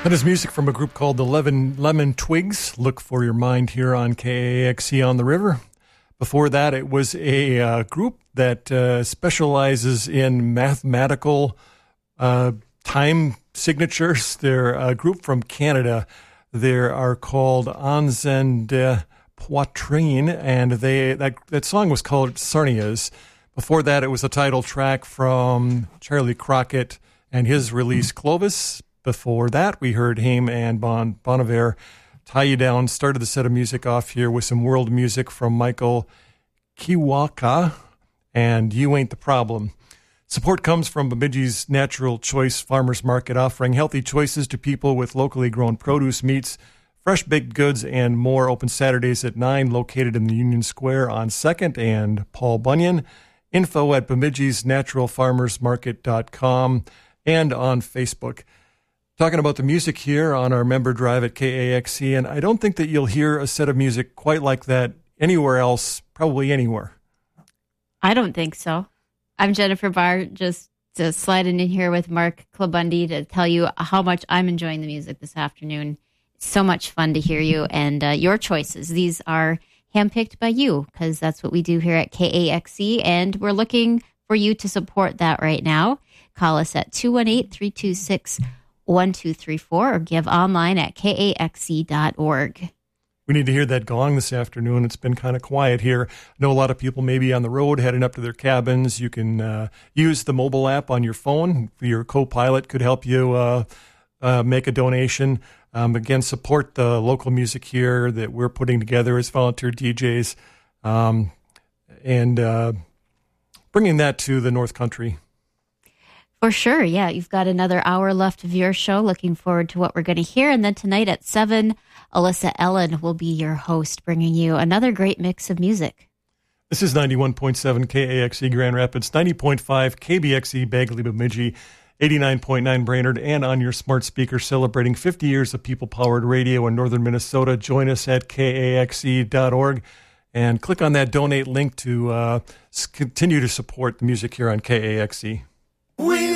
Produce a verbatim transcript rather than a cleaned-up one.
That is music from a group called the Lemon, Lemon Twigs. Look for your mind here on K A X C on the River. Before that, it was a uh, group that uh, specializes in mathematical uh, time signatures. They're a group from Canada. They are called Onzen de Poitrine, and they that, that song was called Sarnias. Before that, it was a title track from Charlie Crockett and his release Clovis. Before that, we heard Haim and Bon Bon Iver, Tie You Down. Started the set of music off here with some world music from Michael Kiwanuka and You Ain't the Problem. Support comes from Bemidji's Natural Choice Farmers Market, offering healthy choices to people with locally grown produce, meats, fresh baked goods, and more. Open Saturdays at nine, located in the Union Square on second and Paul Bunyan. Info at Bemidji's Natural Farmers Market dot com and on Facebook. Talking about the music here on our member drive at K A X C, and I don't think that you'll hear a set of music quite like that anywhere else, probably anywhere. I don't think so. I'm Jennifer Barr, just to sliding in here with Mark Klabundi to tell you how much I'm enjoying the music this afternoon. It's so much fun to hear you and uh, your choices. These are handpicked by you, because that's what we do here at K A X C, and we're looking for you to support that right now. Call us at two one eight, three two six, one two three four or give online at K A X C dot org. We need to hear that gong this afternoon. It's been kind of quiet here. I know a lot of people may be on the road heading up to their cabins. You can uh, use the mobile app on your phone. Your co-pilot could help you uh, uh, make a donation. Um, again, support the local music here that we're putting together as volunteer D Js, um, and uh, bringing that to the North Country. For sure, yeah. You've got another hour left of your show. Looking forward to what we're going to hear. And then tonight at seven, Alyssa Ellen will be your host, bringing you another great mix of music. This is ninety-one point seven K A X C Grand Rapids, ninety point five K B X E Bagley Bemidji, eighty-nine point nine Brainerd, and on your smart speaker, celebrating fifty years of people-powered radio in northern Minnesota. Join us at K A X C dot org and click on that donate link to uh, continue to support the music here on K A X C. We